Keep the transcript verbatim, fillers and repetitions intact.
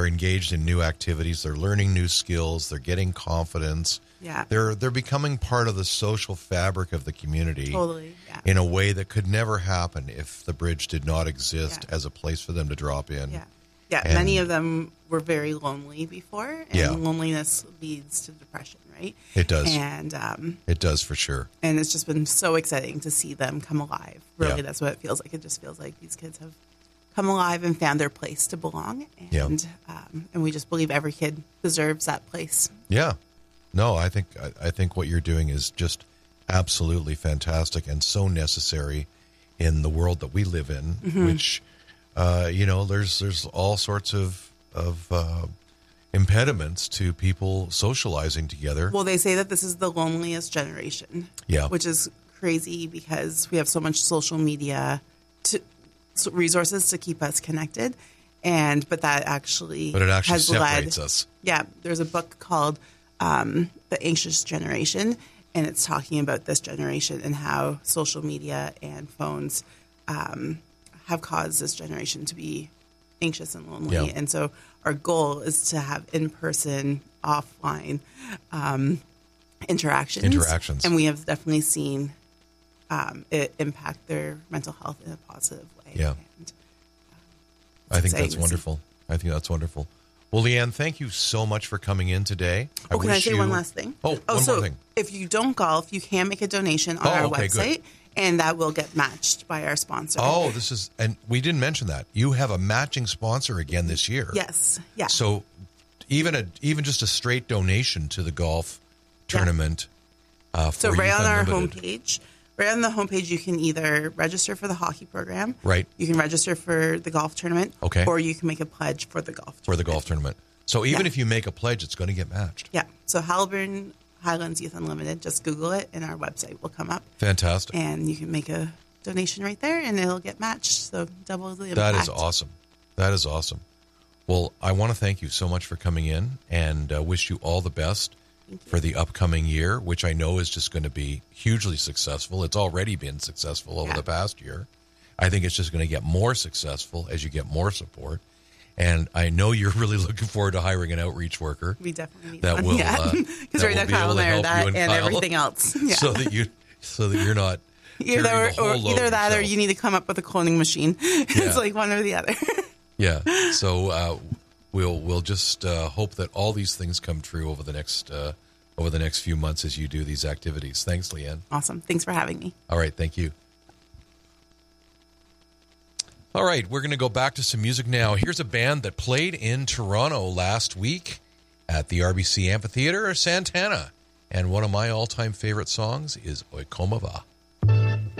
they're engaged in new activities. They're learning new skills. They're getting confidence. Yeah. They're they're becoming part of the social fabric of the community. Totally. Yeah. In a way that could never happen if the bridge did not exist Yeah. as a place for them to drop in. Yeah. Yeah. And- Many of them were very lonely before, and Yeah. loneliness leads to depression, right? It does. And um, It does for sure. and it's just been so exciting to see them come alive. Really, Yeah. that's what it feels like. It just feels like these kids have come alive and found their place to belong. And Yeah. um, and we just believe every kid deserves that place. Yeah. No, I think I, I think what you're doing is just absolutely fantastic and so necessary in the world that we live in, Mm-hmm. which uh, you know, there's there's all sorts of of uh, impediments to people socializing together. Well, they say that this is the loneliest generation. Yeah. Which is crazy because we have so much social media to, so resources to keep us connected. And but that actually But it actually has separates led, us. Yeah. There's a book called um, The Anxious Generation, and it's talking about this generation and how social media and phones um, have caused this generation to be anxious and lonely. Yeah. And so our goal is to have in-person, offline um, interactions. Interactions. And we have definitely seen um, it impact their mental health in a positive way. Yeah. And I think exciting that's to see. wonderful. I think that's wonderful. Well, Leanne, thank you so much for coming in today. Oh, can I wish say you- one last thing? Oh, one so more thing. if you don't golf, you can make a donation on Oh, our okay, good. website, and that will get matched by our sponsor. Oh, this is, and we didn't mention that. You have a matching sponsor again this year. Yes. Yeah. So even a even just a straight donation to the golf tournament. Uh, for So right Youth on our Unlimited. homepage, right on the homepage, you can either register for the hockey program, Right. You can register for the golf tournament, Okay. or you can make a pledge for the golf tournament. for the golf tournament. So even Yeah. if you make a pledge, it's going to get matched. Yeah. So Haliburton Highlands Youth Unlimited. Just Google it, and our website will come up, Fantastic. and you can make a donation right there, and it'll get matched. So double the impact. That is awesome. That is awesome. Well, I want to thank you so much for coming in and uh, wish you all the best for the upcoming year, which I know is just going to be hugely successful. It's already been successful over Yeah. the past year. I think it's just going to get more successful as you get more support. And I know you're really looking forward to hiring an outreach worker We definitely need that one. will, yeah. uh, Because that right now will be Kyle able and to I are help that you and, and Kyle. everything else. Yeah. so that you so that you're not Either, carrying the whole or load either that, or yourself. you need to come up with a cloning machine. Yeah. It's like one or the other. Yeah. So uh, we'll we'll just uh, hope that all these things come true over the next uh, over the next few months as you do these activities. Thanks, Leanne. Awesome. Thanks for having me. All right. Thank you. All right. We're going to go back to some music now. Here's a band that played in Toronto last week at the R B C Amphitheater, Santana. And one of my all-time favorite songs is Oikomava.